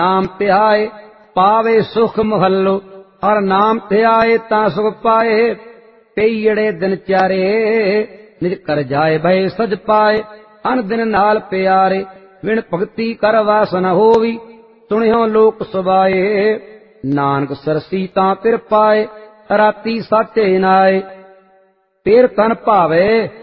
ਨਾਮ ਧਿਆਏ ਪਾਵੇ ਸੁਖ ਮਹੱਲੋ। ਹਰ ਨਾਮ ਧਿਆਏ ਤਾਂ ਸੁਖ ਪਾਏ। ਪਈੜੇ ਦਿਨ ਚਾਰੇ ਨਿਜ ਕਰ ਜਾਏ ਭਏ ਸਜ ਪਾਏ। ਅਨ ਦਿਨ ਨਾਲ ਪਿਆਰੇ ਵਿਣ ਭਗਤੀ ਕਰ ਵਾਸ ਨ ਹੋਵੀ। ਸੁਣਿਓ ਲੋਕ ਸੁਭਾਏ ਨਾਨਕ ਸਰਸੀ ਤਾਂ ਫਿਰ ਪਾਏ। ਰਾਤੀ ਸਾਚੇ ਨਾਏ ਫਿਰ ਤਨ ਭਾਵੇ